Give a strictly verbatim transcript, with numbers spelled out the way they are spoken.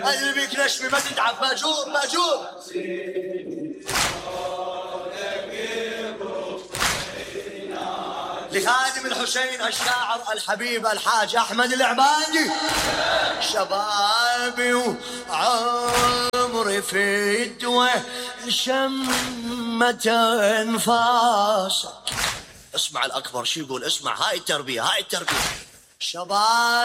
اللي بيك نشمي ما تتعب ماجور ماجور. لخادم الحسين الشاعر الحبيب الحاج أحمد العبادي. شبابي وعمري في الدوى شمة انفاسك. اسمع الأكبر شو يقول، اسمع هاي التربية هاي التربية. شباب